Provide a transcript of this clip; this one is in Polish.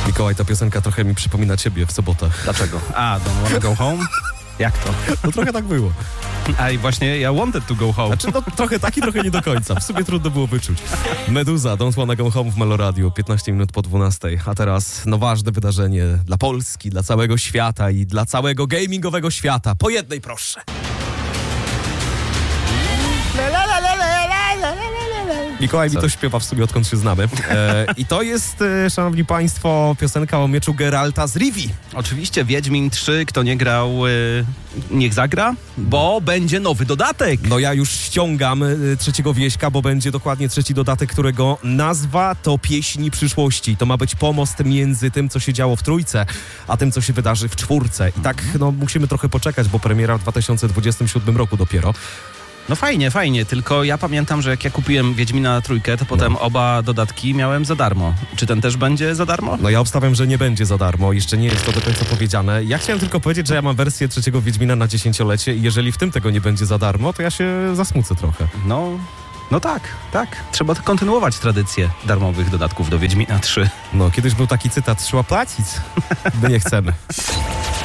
Mikołaj, ta piosenka trochę mi przypomina ciebie w sobotę. Dlaczego? Don't wanna go home? Jak to? No trochę tak było. A i właśnie ja wanted to go home. Znaczy, no trochę tak i trochę nie do końca. W sumie trudno było wyczuć. Meduza, Don't Wanna Go Home w Meloradiu, 15 minut po 12. A teraz ważne wydarzenie dla Polski, dla całego świata i dla całego gamingowego świata. Po jednej proszę. Mikołaj mi to śpiewa w sumie, odkąd się znamy. I to jest, szanowni państwo, piosenka o mieczu Geralta z Rivii. Oczywiście Wiedźmin 3, kto nie grał, niech zagra, bo będzie nowy dodatek. No ja już ściągam trzeciego wieśka, bo będzie dokładnie trzeci dodatek, którego nazwa to Pieśni przyszłości. To ma być pomost między tym, co się działo w trójce, a tym, co się wydarzy w czwórce. I tak, no musimy trochę poczekać, bo premiera w 2027 roku dopiero. No fajnie, tylko ja pamiętam, że jak ja kupiłem Wiedźmina trójkę, to potem oba dodatki miałem za darmo. Czy ten też będzie za darmo? No ja obstawiam, że nie będzie za darmo. Jeszcze nie jest to do końca powiedziane. Ja chciałem tylko powiedzieć, że ja mam wersję trzeciego Wiedźmina na 10-lecie i jeżeli w tym tego nie będzie za darmo, to ja się zasmucę trochę. No tak. Trzeba kontynuować tradycję darmowych dodatków do Wiedźmina 3. No, kiedyś był taki cytat, trzeba płacić. My nie chcemy.